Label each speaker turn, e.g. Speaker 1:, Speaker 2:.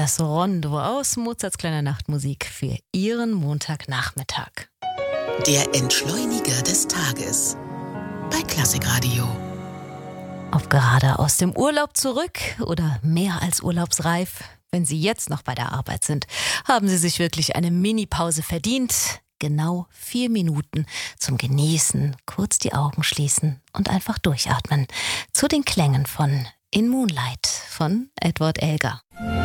Speaker 1: das Rondo aus Mozarts kleiner Nachtmusik für Ihren Montagnachmittag.
Speaker 2: Der Entschleuniger des Tages bei Klassikradio.
Speaker 1: Ob gerade aus dem Urlaub zurück oder mehr als urlaubsreif, wenn Sie jetzt noch bei der Arbeit sind, haben Sie sich wirklich eine Mini-Pause verdient. Genau 4 Minuten zum Genießen, kurz die Augen schließen und einfach durchatmen. Zu den Klängen von In Moonlight von Edward Elgar.